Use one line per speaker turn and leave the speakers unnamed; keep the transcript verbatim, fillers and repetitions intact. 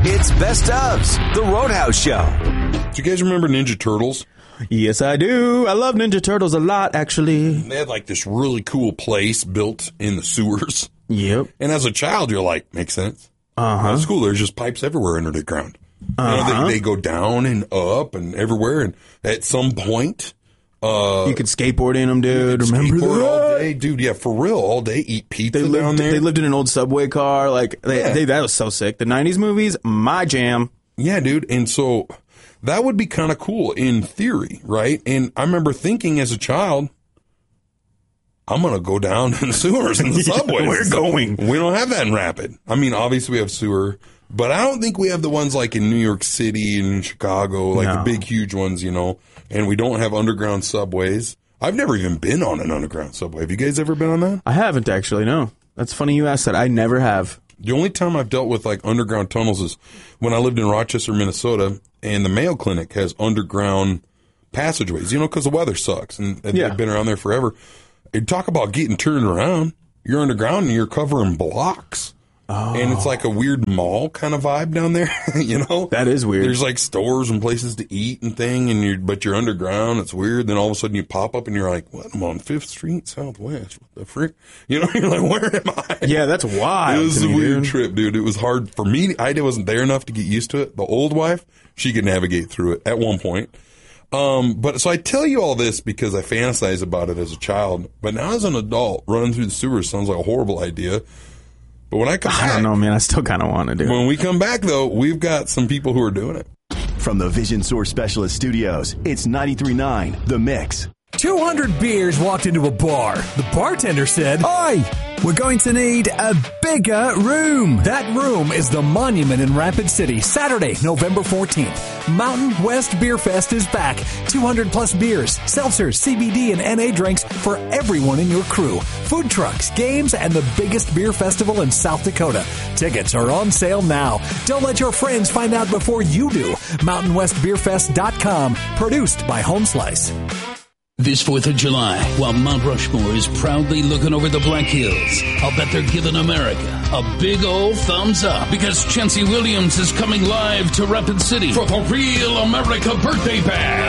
It's Best Ofs, The Roadhouse Show.
Do you guys remember Ninja Turtles?
Yes, I do. I love Ninja Turtles a lot, actually.
They had like this really cool place built in the sewers.
Yep.
And as a child, you're like, makes sense.
Uh-huh.
At school, there's just pipes everywhere under the ground.
Uh-huh.
You know, they, they go down and up and everywhere. And at some point, uh,
you could skateboard in them, dude. Remember
skateboard
that?
all day, dude. Yeah, for real, all day. Eat pizza
They
down
lived,
there.
they lived in an old subway car. Like they,
Yeah.
they, that was so sick. The nineties movies, my jam.
Yeah, dude. And so that would be kind of cool in theory, right? And I remember thinking as a child, I'm going to go down in the sewers in the subway.
We're going.
We don't have that in Rapid. I mean, obviously we have sewer, but I don't think we have the ones like in New York City and in Chicago, like
No.
the big, huge ones, you know, and we don't have underground subways. I've never even been on an underground subway. Have you guys ever been on that?
I haven't actually, no. That's funny you asked that. I never have.
The only time I've dealt with like underground tunnels is when I lived in Rochester, Minnesota, and the Mayo Clinic has underground passageways, you know, because the weather sucks and, and
Yeah.
they've been around there forever. You talk about getting turned around. You're underground and you're covering blocks. Oh. And it's like a weird mall kind of vibe down there, you know?
That is weird.
There's like stores and places to eat and thing, and you're, but you're underground. It's weird. Then all of a sudden you pop up and you're like, what? I'm on Fifth Street Southwest. What the frick? You know, you're like, where am I?
Yeah, that's wild.
It was
to
a
me,
weird
dude.
trip, dude. It was hard for me. I wasn't there enough to get used to it. The old wife, she could navigate through it at one point. Um, but so I tell you all this because I fantasize about it as a child. But now as an adult, running through the sewers sounds like a horrible idea. But when I come
I
back,
don't know, man. I still kind of want to do it.
when we come back, though, we've got some people who are doing it.
From the Vision Source Specialist Studios, it's ninety-three point nine The Mix.
two hundred beers walked into a bar. The bartender said,
Oi, we're going to need a bigger room.
that room is the Monument in Rapid City, Saturday, November fourteenth. Mountain West Beer Fest is back. two hundred plus beers, seltzers, C B D, and N A drinks for everyone in your crew. Food trucks, games, and the biggest beer festival in South Dakota. Tickets are on sale now. Don't let your friends find out before you do. mountain west beer fest dot com, produced by Home Slice.
This fourth of July, while Mount Rushmore is proudly looking over the Black Hills, I'll bet they're giving America a big old thumbs up because Chancey Williams is coming live to Rapid City for the Real America Birthday Bash.